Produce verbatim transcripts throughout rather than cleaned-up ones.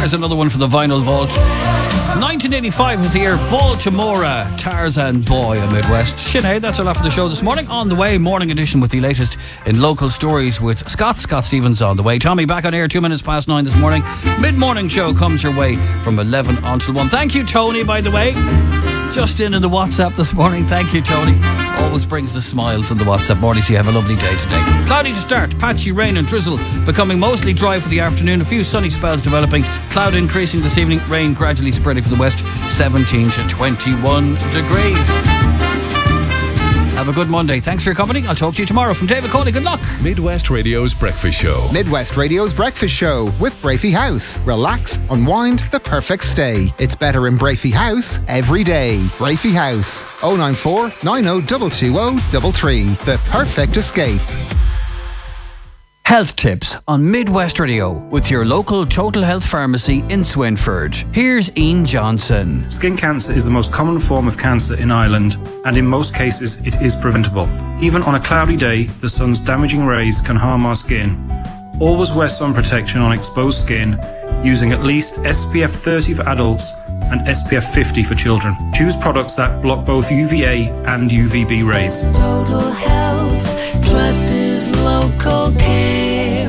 Here's another one for the Vinyl Vault. nineteen eighty-five was the year Baltimora, Tarzan Boy of Midwest. Sinead, that's a lot for the show this morning. On the way, morning edition with the latest in local stories with Scott. Scott Stevens on the way. Tommy back on air two minutes past nine this morning. Mid-morning show comes your way from eleven until one. Thank you, Tony, by the way. Just in in the WhatsApp this morning. Thank you, Tony. Always brings the smiles in the WhatsApp morning, so you have a lovely day today. Cloudy to start, patchy rain and drizzle, becoming mostly dry for the afternoon. A few sunny spells developing. Cloud increasing this evening, rain gradually spreading for the west, seventeen to twenty-one degrees. Have a good Monday. Thanks for your company. I'll talk to you tomorrow. From David Coley, good luck. Midwest Radio's Breakfast Show. Midwest Radio's Breakfast Show with Brafey House. Relax, unwind, the perfect stay. It's better in Brafey House every day. Brafey House, oh nine four, nine oh two two oh three three. The perfect escape. Health tips on Midwest Radio with your local Total Health Pharmacy in Swinford. Here's Ian Johnson. Skin cancer is the most common form of cancer in Ireland, and in most cases it is preventable. Even on a cloudy day, the sun's damaging rays can harm our skin. Always wear sun protection on exposed skin, using at least S P F thirty for adults and S P F fifty for children. Choose products that block both U V A and U V B rays. Total Health, trusted local care.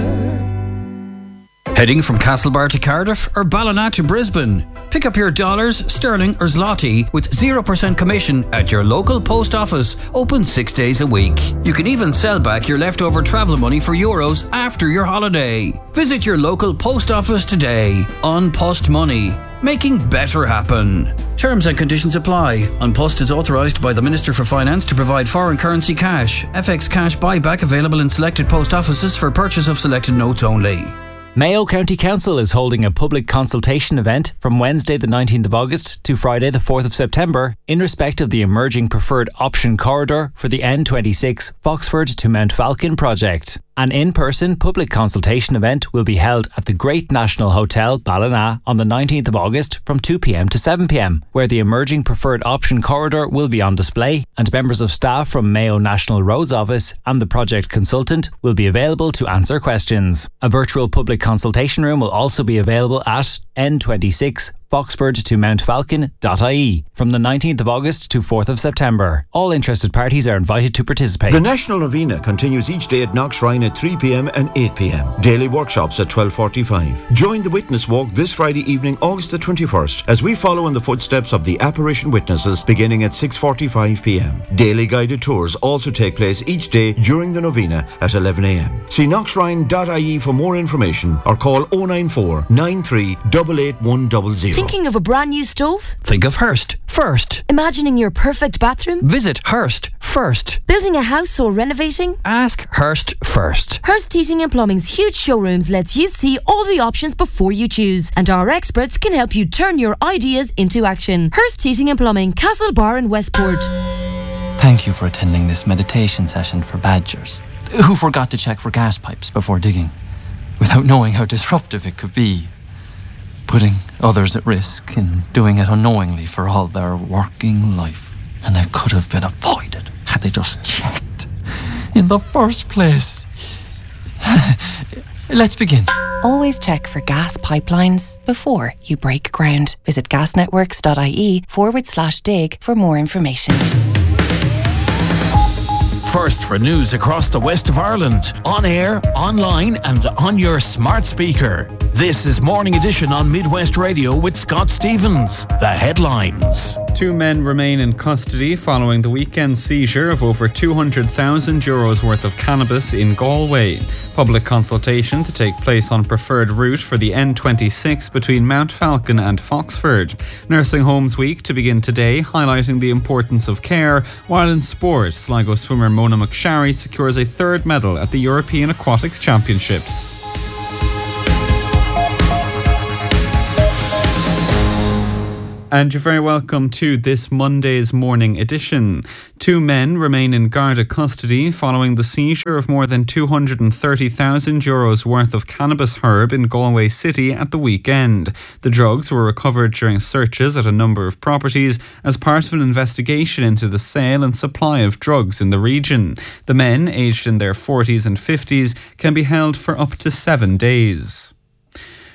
Heading from Castlebar to Cardiff or Ballina to Brisbane? Pick up your dollars, sterling or zloty with zero percent commission at your local post office, open six days a week. You can even sell back your leftover travel money for euros after your holiday. Visit your local post office today. An Post Money, making better happen. Terms and conditions apply. An Post is authorised by the Minister for Finance to provide foreign currency cash. F X cash buyback available in selected post offices for purchase of selected notes only. Mayo County Council is holding a public consultation event from Wednesday the nineteenth of August to Friday the fourth of September in respect of the emerging preferred option corridor for the N twenty-six Foxford to Mount Falcon project. An in-person public consultation event will be held at the Great National Hotel, Ballina, on the nineteenth of August from two p.m. to seven p.m, where the emerging preferred option corridor will be on display, and members of staff from Mayo National Roads Office and the project consultant will be available to answer questions. A virtual public consultation room will also be available at N twenty-six Foxford to Mount Falcon dot I E from the nineteenth of August to fourth of September. All interested parties are invited to participate. The National Novena continues each day at Knockshrine at three p.m. and eight p.m. Daily workshops at twelve forty-five. Join the Witness Walk this Friday evening, August the twenty-first, as we follow in the footsteps of the apparition witnesses beginning at six forty-five p.m. Daily guided tours also take place each day during the Novena at eleven a.m. See knockshrine dot I E for more information or call oh nine four, nine three eight eight one zero zero. Thinking of a brand new stove? Think of Hearst first. Imagining your perfect bathroom? Visit Hearst first. Building a house or renovating? Ask Hearst first. Hearst Heating and Plumbing's huge showrooms lets you see all the options before you choose, and our experts can help you turn your ideas into action. Hearst Heating and Plumbing, Castlebar and Westport. Thank you for attending this meditation session for badgers who forgot to check for gas pipes before digging, without knowing how disruptive it could be, putting others at risk and doing it unknowingly for all their working life. And it could have been avoided had they just checked in the first place. Let's begin. Always check for gas pipelines before you break ground. Visit gasnetworks.ie forward slash dig for more information. First for news across the west of Ireland, on air, online and on your smart speaker. This is Morning Edition on Midwest Radio with Scott Stevens. The headlines. Two men remain in custody following the weekend seizure of over two hundred thousand euros worth of cannabis in Galway. Public consultation to take place on preferred route for the N twenty-six between Mount Falcon and Foxford. Nursing Homes Week to begin today, highlighting the importance of care, while in sport, Sligo swimmer Mona McSharry secures a third medal at the European Aquatics Championships. And you're very welcome to this Monday's morning edition. Two men remain in Garda custody following the seizure of more than two hundred thirty thousand euros worth of cannabis herb in Galway City at the weekend. The drugs were recovered during searches at a number of properties as part of an investigation into the sale and supply of drugs in the region. The men, aged in their forties and fifties, can be held for up to seven days.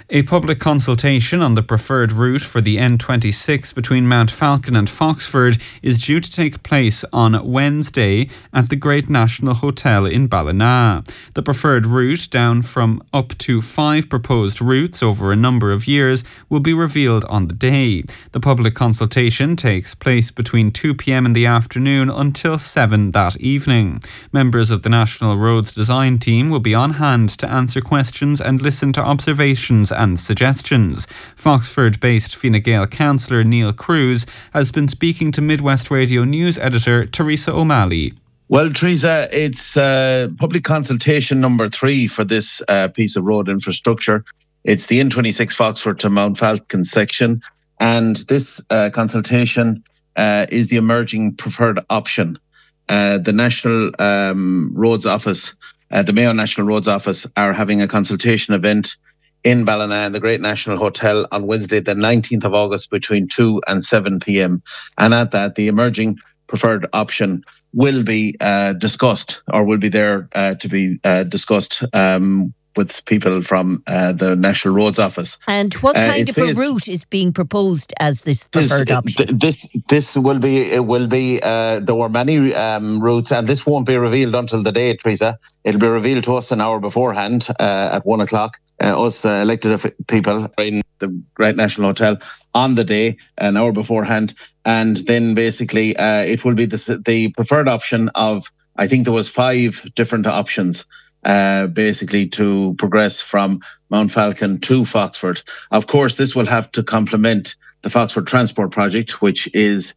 A public consultation on the preferred route for the N twenty-six between Mount Falcon and Foxford is due to take place on Wednesday at the Great National Hotel in Ballina. The preferred route, down from up to five proposed routes over a number of years, will be revealed on the day. The public consultation takes place between two p.m. in the afternoon until seven that evening. Members of the National Roads Design Team will be on hand to answer questions and listen to observations and suggestions. Foxford-based Fine Gael councillor Neil Cruz has been speaking to Midwest Radio News editor Teresa O'Malley. Well, Teresa, it's uh, public consultation number three for this uh, piece of road infrastructure. It's the N twenty-six Foxford to Mount Falcon section, and this uh, consultation uh, is the emerging preferred option. Uh, the National um, Roads Office, uh, the Mayo National Roads Office, are having a consultation event in Ballina in the Great National Hotel on Wednesday, the nineteenth of August, between two and seven p.m. And at that, the emerging preferred option will be uh, discussed, or will be there uh, to be uh, discussed um, with people from uh, the National Roads Office. And what Uh, kind it of a says- route is being proposed as this preferred this, option? th- This this will be it will be uh, there were many um, routes, and this won't be revealed until the day, Teresa. It'll be revealed to us an hour beforehand uh, at one o'clock. Uh, us uh, elected of- people in the Great National Hotel on the day, an hour beforehand, and then basically uh, it will be the the preferred option of, I think there was five different options. Uh, basically to progress from Mount Falcon to Foxford. Of course, this will have to complement the Foxford Transport Project, which is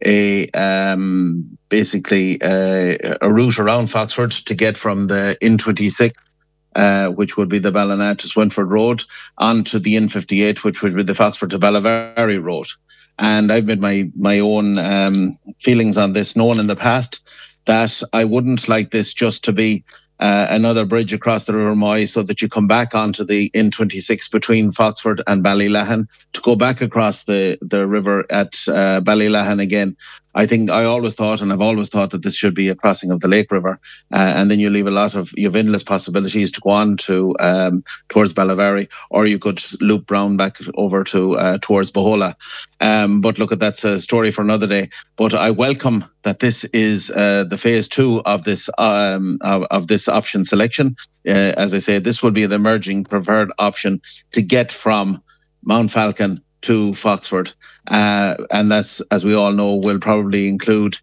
a um, basically uh, a route around Foxford to get from the N twenty-six, uh, which would be the Ballina to Swinford Road, onto the N fifty-eight, which would be the Foxford to Ballyvary Road. And I've made my, my own um, feelings on this known in the past, that I wouldn't like this just to be Uh, another bridge across the River Moy, so that you come back onto the N twenty-six between Foxford and Ballylahan to go back across the, the river at uh, Ballylahan again. I think I always thought, and I've always thought, that this should be a crossing of the Lake River, uh, and then you leave a lot of, you have endless possibilities to go on to um, towards Ballyvary, or you could loop round back over to uh, towards Bohola. Um, but look, at that's a story for another day. But I welcome that this is uh, the phase two of this um, of, of this option selection. Uh, as I say, this will be the emerging preferred option to get from Mount Falcon to Foxford, uh, and that's, as we all know, will probably include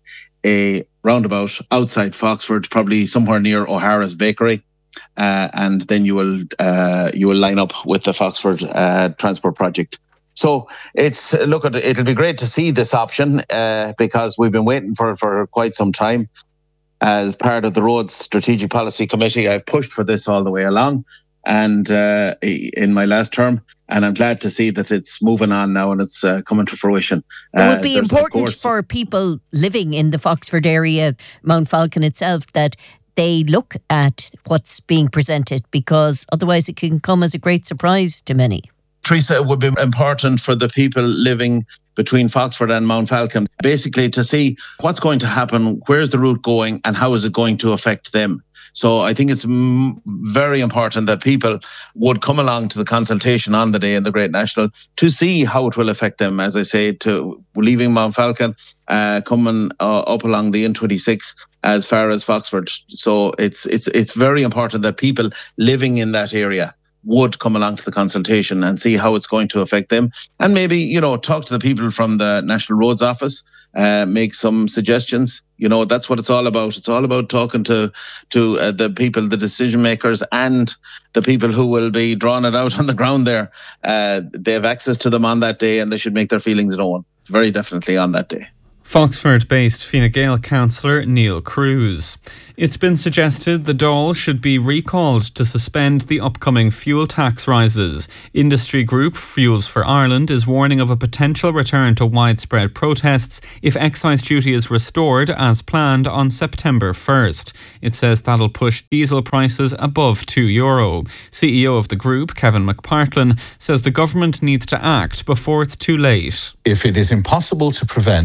a roundabout outside Foxford, probably somewhere near O'Hara's Bakery, uh, and then you will uh, you will line up with the Foxford uh, Transport Project. So it's look at it'll be great to see this option uh, because we've been waiting for for quite some time. As part of the Roads Strategic Policy Committee, I've pushed for this all the way along, and uh, in my last term, and I'm glad to see that it's moving on now and it's uh, coming to fruition. It would be Uh, there's, of important course, for people living in the Foxford area, Mount Falcon itself, that they look at what's being presented, because otherwise it can come as a great surprise to many. Teresa, it would be important for the people living between Foxford and Mount Falcon, basically to see what's going to happen, where's the route going, and how is it going to affect them. So I think it's m- very important that people would come along to the consultation on the day in the Great National to see how it will affect them. As I say, to leaving Mount Falcon, uh, coming uh, up along the N twenty-six as far as Foxford. So it's it's it's very important that people living in that area would come along to the consultation and see how it's going to affect them, and maybe, you know, talk to the people from the National Roads Office, uh, make some suggestions. You know, that's what it's all about. It's all about talking to to uh, the people, the decision makers, and the people who will be drawing it out on the ground there. Uh, they have access to them on that day, and they should make their feelings known very definitely on that day. Foxford-based Fine Gael councillor Neil Cruz. It's been suggested the Dáil should be recalled to suspend the upcoming fuel tax rises. Industry group Fuels for Ireland is warning of a potential return to widespread protests if excise duty is restored as planned on September first. It says that'll push diesel prices above two euro. C E O of the group, Kevin McPartlin, says the government needs to act before it's too late. If it is impossible to prevent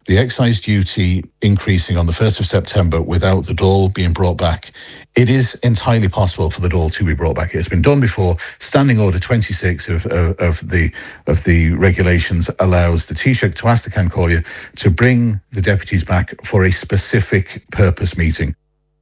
the excise duty increasing on the first of September without the Dole being brought back, it is entirely possible for the Dole to be brought back. It's been done before. Standing Order twenty-six of, of, of the of the regulations allows the Taoiseach to ask the Cancólia to bring the deputies back for a specific purpose meeting.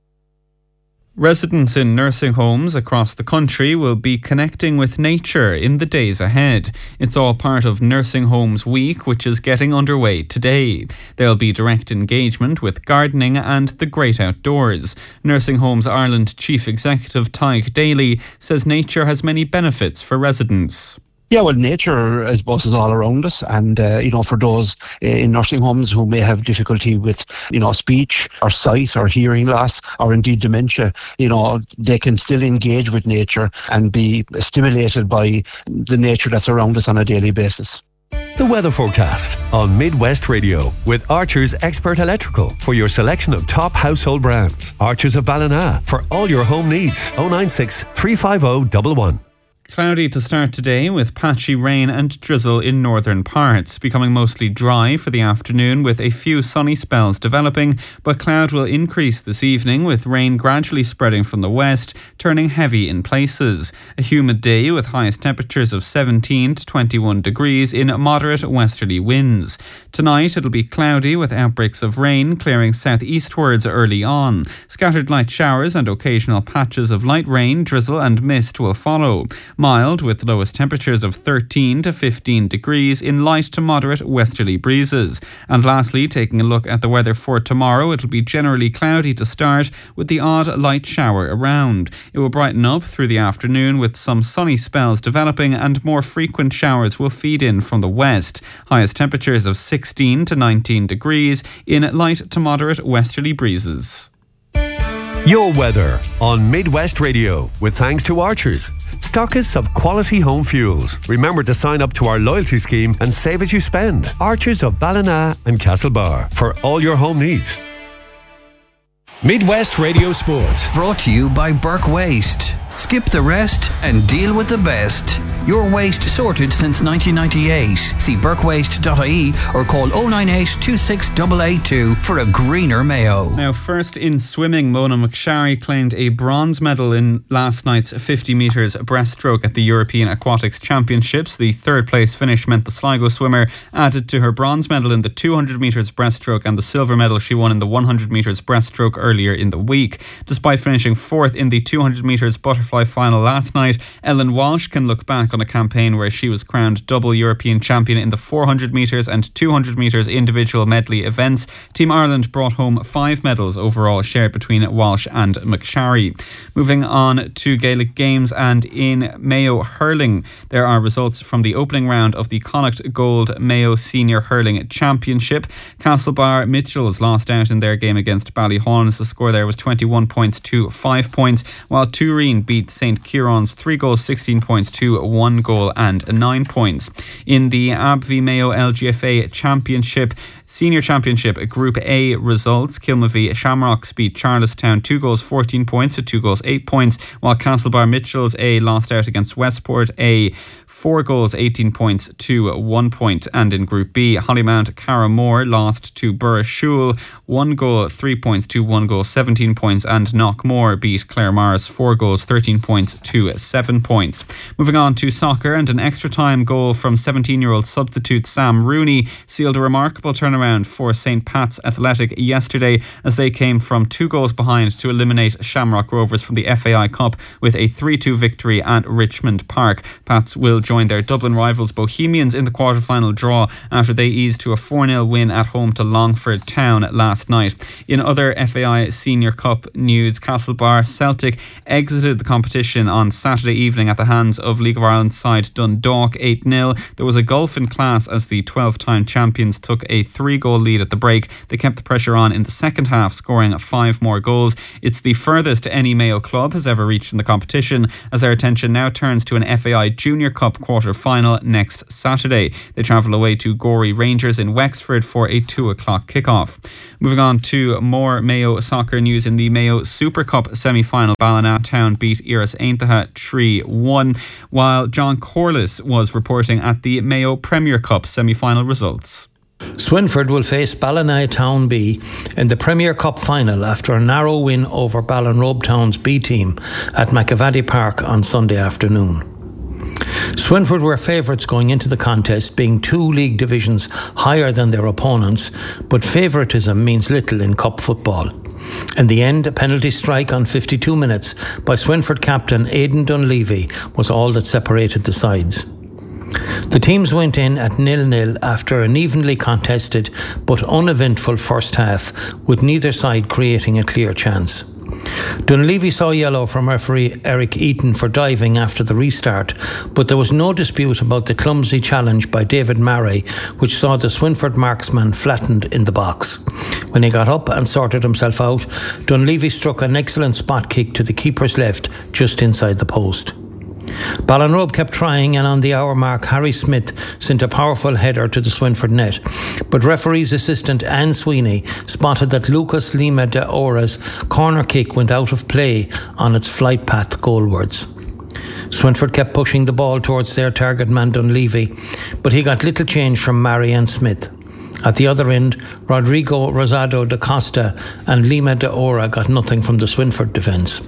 Residents in nursing homes across the country will be connecting with nature in the days ahead. It's all part of Nursing Homes Week, which is getting underway today. There'll be direct engagement with gardening and the great outdoors. Nursing Homes Ireland Chief Executive Tyke Daly says nature has many benefits for residents. Yeah, well, nature, I suppose, is all around us. And, uh, you know, for those uh, in nursing homes who may have difficulty with, you know, speech or sight or hearing loss or indeed dementia, you know, they can still engage with nature and be stimulated by the nature that's around us on a daily basis. The weather forecast on Midwest Radio with Archer's Expert Electrical for your selection of top household brands. Archer's of Ballina for all your home needs. oh nine six, three five oh, one one. Cloudy to start today with patchy rain and drizzle in northern parts, becoming mostly dry for the afternoon with a few sunny spells developing, but cloud will increase this evening with rain gradually spreading from the west, turning heavy in places. A humid day with highest temperatures of seventeen to twenty-one degrees in moderate westerly winds. Tonight it'll be cloudy with outbreaks of rain clearing southeastwards early on. Scattered light showers and occasional patches of light rain, drizzle and mist will follow. Mild with lowest temperatures of thirteen to fifteen degrees in light to moderate westerly breezes. And lastly, taking a look at the weather for tomorrow, it'll be generally cloudy to start with the odd light shower around. It will brighten up through the afternoon with some sunny spells developing and more frequent showers will feed in from the west. Highest temperatures of sixteen to nineteen degrees in light to moderate westerly breezes. Your weather on Midwest Radio with thanks to Archers, stockists of quality home fuels. Remember to sign up to our loyalty scheme and save as you spend. Archers of Ballina and Castlebar for all your home needs. Midwest Radio Sports. Brought to you by Burke Waste. Skip the rest and deal with the best. Your waste sorted since nineteen ninety-eight. See burke waste dot I E or call oh nine eight, two six eight eight two for a greener Mayo. Now, first in swimming, Mona McSharry claimed a bronze medal in last night's fifty metres breaststroke at the European Aquatics Championships. The third place finish meant the Sligo swimmer added to her bronze medal in the two hundred metres breaststroke and the silver medal she won in the one hundred metres breaststroke earlier in the week. Despite finishing fourth in the two hundred metres butterfly final last night, Ellen Walsh can look back on a campaign where she was crowned double European champion in the four hundred metres and two hundred metres individual medley events. Team Ireland brought home five medals overall, shared between Walsh and McSharry. Moving on to Gaelic Games and in Mayo hurling, there are results from the opening round of the Connacht Gold Mayo Senior Hurling Championship. Castlebar Mitchells lost out in their game against Ballyhauns. The score there was twenty-one points to five points, while Turin beat Saint Kieran's three goals, sixteen points to one goal and nine points. In the A B V Mayo L G F A Championship, Senior Championship Group A results, Kilmavie Shamrocks beat Charlestown two goals, fourteen points to two goals, eight points, while Castlebar Mitchells A lost out against Westport A four goals, eighteen points to one point. And in Group B, Hollymount Carramore lost to Burrishoole one goal, three points to one goal, seventeen points, and Knockmore beat Claremorris four goals, thirteen points to seven points. Moving on to soccer, and an extra time goal from seventeen-year-old substitute Sam Rooney sealed a remarkable turnaround for Saint Pat's Athletic yesterday as they came from two goals behind to eliminate Shamrock Rovers from the F A I Cup with a three two victory at Richmond Park. Pats will join their Dublin rivals Bohemians in the quarter-final draw after they eased to a four nil win at home to Longford Town last night. In other F A I Senior Cup news, Castlebar Celtic exited the competition on Saturday evening at the hands of League of Ireland side Dundalk eight nil. There was a gulf in class as the twelve-time champions took a three-goal lead at the break. They kept the pressure on in the second half, scoring five more goals. It's the furthest any Mayo club has ever reached in the competition, as their attention now turns to an F A I Junior Cup quarter-final next Saturday. They travel away to Gorey Rangers in Wexford for a two o'clock kickoff. Moving on to more Mayo soccer news. In the Mayo Super Cup semi-final, Ballina Town beat Iras Aintaha three one, while John Corliss was reporting at the Mayo Premier Cup semi-final results. Swinford will face Ballina Town B in the Premier Cup final after a narrow win over Ballinrobe Town's B team at Macavady Park on Sunday afternoon. Swinford were favourites going into the contest, being two league divisions higher than their opponents, but favouritism means little in cup football. In the end, a penalty strike on fifty-two minutes by Swinford captain Aidan Dunleavy was all that separated the sides. The teams went in at nil-nil after an evenly contested but uneventful first half, with neither side creating a clear chance. Dunleavy saw yellow from referee Eric Eaton for diving after the restart, but there was no dispute about the clumsy challenge by David Marray, which saw the Swinford marksman flattened in the box. When he got up and sorted himself out, Dunleavy struck an excellent spot kick to the keeper's left, just inside the post. Ballinrobe kept trying, and on the hour mark Harry Smith sent a powerful header to the Swinford net, but referee's assistant Anne Sweeney spotted that Lucas Lima de Ora's corner kick went out of play on its flight path goalwards. Swinford kept pushing the ball towards their target man Dunleavy, but he got little change from Mary and Smith. At the other end, Rodrigo Rosado da Costa and Lima de Ora got nothing from the Swinford defence.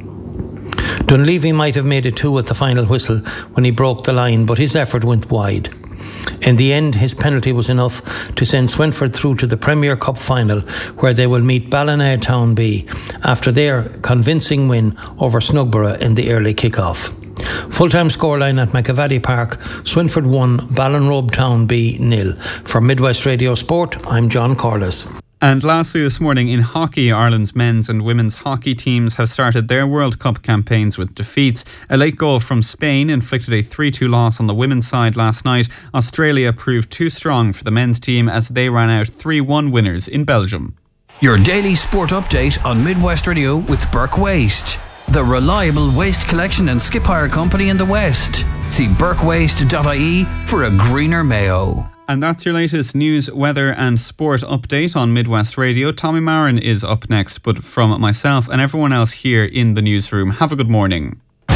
Dunleavy might have made it two at the final whistle when he broke the line, but his effort went wide. In the end, his penalty was enough to send Swinford through to the Premier Cup final, where they will meet Ballina Town B after their convincing win over Snugborough in the early kick-off. Full-time scoreline at Macavady Park, Swinford one, Ballinrobe Town B nil. For Midwest Radio Sport, I'm John Corliss. And lastly this morning in hockey, Ireland's men's and women's hockey teams have started their World Cup campaigns with defeats. A late goal from Spain inflicted a three two loss on the women's side last night. Australia proved too strong for the men's team as they ran out three one winners in Belgium. Your daily sport update on Midwest Radio with Burke Waste, the reliable waste collection and skip hire company in the West. See burke waste dot I E for a greener Mayo. And that's your latest news, weather and sport update on Midwest Radio. Tommy Marin is up next, but from myself and everyone else here in the newsroom, have a good morning.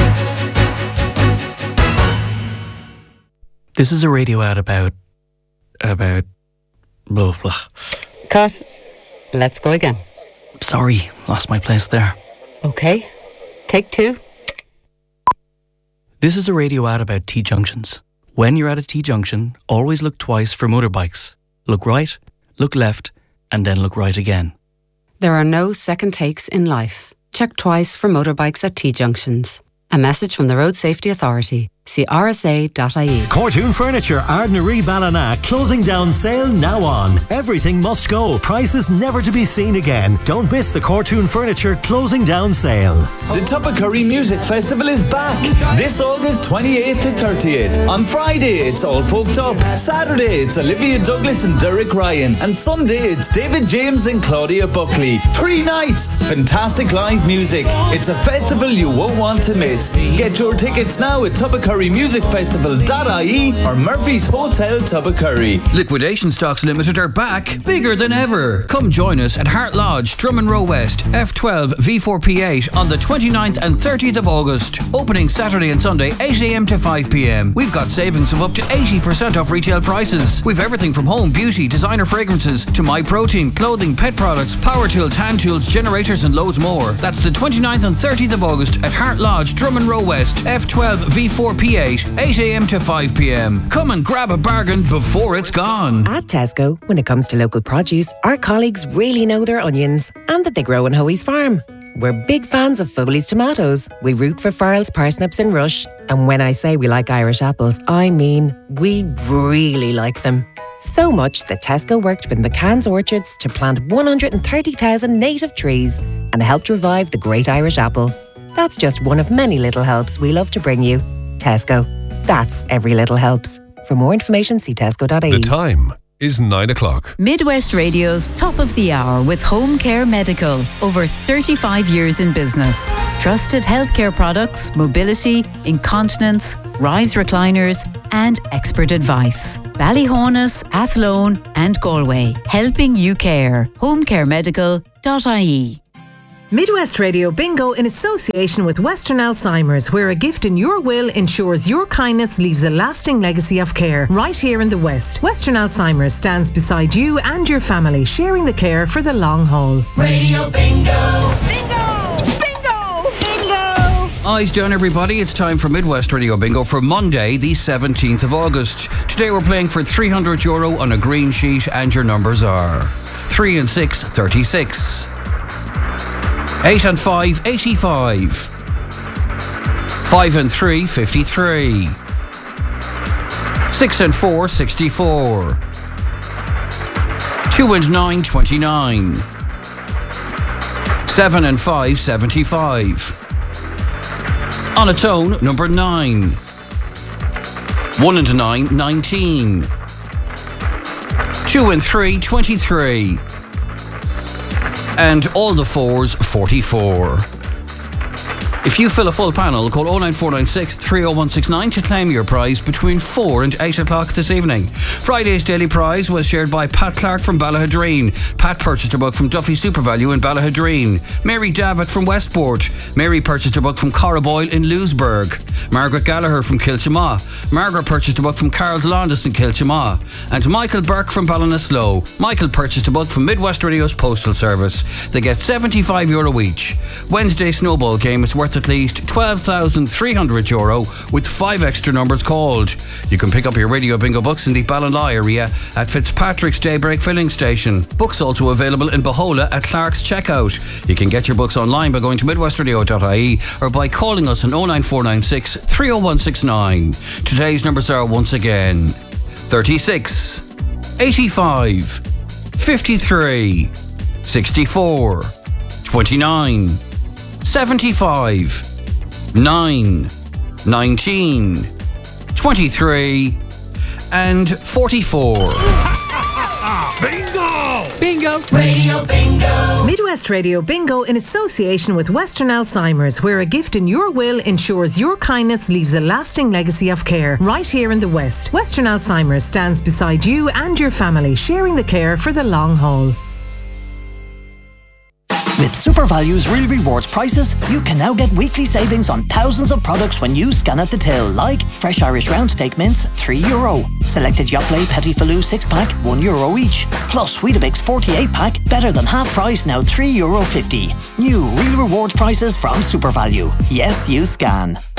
This is a radio ad about... about... blah, blah. Cut. Let's go again. Sorry, lost my place there. Okay. Take two. This is a radio ad about T-junctions. When you're at a T-junction, always look twice for motorbikes. Look right, look left, and then look right again. There are no second takes in life. Check twice for motorbikes at T-junctions. A message from the Road Safety Authority. See R S A dot I E. Cortoon Furniture, Ardnary Ballina, closing down sale now on. Everything must go. Prices never to be seen again. Don't miss the Cortoon Furniture closing down sale. The Tubacurry Music Festival is back this August twenty-eighth to thirtieth. On Friday, it's All Folked Up. Saturday, it's Olivia Douglas and Derek Ryan. And Sunday, it's David James and Claudia Buckley. Three nights, fantastic live music. It's a festival you won't want to miss. Get your tickets now at Tubacurry music festival dot I E or Murphy's Hotel Tubacurry. Liquidation Stocks Limited are back, bigger than ever. Come join us at Hart Lodge, Drummond Row West, F twelve V four P eight on the twenty-ninth and thirtieth of August. Opening Saturday and Sunday, eight a.m. to five p.m. We've got savings of up to eighty percent off retail prices. We've everything from home, beauty, designer fragrances to My Protein, clothing, pet products, power tools, hand tools, generators and loads more. That's the twenty-ninth and thirtieth of August at Hart Lodge, Drummond Row West, F twelve V four P eight, eight a.m. to five p.m. Come and grab a bargain before it's gone. At Tesco, when it comes to local produce, our colleagues really know their onions and that they grow on Hoey's farm. We're big fans of Foley's tomatoes. We root for Farrell's parsnips and Rush. And when I say we like Irish apples, I mean we really like them. So much that Tesco worked with McCann's Orchards to plant one hundred thirty thousand native trees and helped revive the great Irish apple. That's just one of many little helps we love to bring you. Tesco. That's every little helps. For more information, see tesco dot I E. The time is nine o'clock. Midwest Radio's Top of the Hour with Home Care Medical. Over thirty-five years in business. Trusted healthcare products, mobility, incontinence, rise recliners, and expert advice. Ballyhonus, Athlone, and Galway. Helping you care. home care medical dot I E. Midwest Radio Bingo in association with Western Alzheimer's, where a gift in your will ensures your kindness leaves a lasting legacy of care. Right here in the West, Western Alzheimer's stands beside you and your family, sharing the care for the long haul. Radio Bingo! Eyes down, everybody. It's time for Midwest Radio Bingo for Monday, the seventeenth of August. Today we're playing for three hundred euro on a green sheet, and your numbers are three and six, thirty-six. eight and five, eighty-five. five and three, fifty-three. six and four, sixty-four. two and nine, twenty-nine. seven and five, seventy-five. On its own, number nine. one and nine, nineteen. two and three, twenty-three. And all the fours, forty-four. If you fill a full panel, call oh nine four nine six, three oh one six nine to claim your prize between four and eight o'clock this evening. Friday's daily prize was shared by Pat Clark from Ballahadreen. Pat purchased a book from Duffy SuperValue in Ballahadreen. Mary Davitt from Westport. Mary purchased a book from Corraboyle in Lewisburg. Margaret Gallagher from Kilchama. Margaret purchased a book from Carol's Londis in Kilchama. And Michael Burke from Ballinasloe. Michael purchased a book from Midwest Radio's Postal Service. They get seventy-five euro each. Wednesday's snowball game is worth at least twelve thousand three hundred euro with five extra numbers called. You can pick up your Radio Bingo books in the Ballina area at Fitzpatrick's Daybreak Filling Station. Books also available in Bohola at Clark's Checkout. You can get your books online by going to midwest radio dot I E or by calling us on oh nine four nine six, three oh one six nine. Today's numbers are once again thirty-six, eighty-five, fifty-three, sixty-four, twenty-nine, seventy-five, nine, nineteen, twenty-three, and forty-four. Bingo! Bingo! Radio Bingo! Midwest Radio Bingo in association with Western Alzheimer's, where a gift in your will ensures your kindness leaves a lasting legacy of care. Right here in the West, Western Alzheimer's stands beside you and your family, sharing the care for the long haul. With SuperValue's Real Rewards prices, you can now get weekly savings on thousands of products when you scan at the till, like fresh Irish round steak mince, three euro. Selected Yoplait Petit Filou six pack, one euro each. Plus Weetabix forty-eight pack, better than half price, now three euro fifty. New Real Rewards prices from SuperValue. Yes, you scan.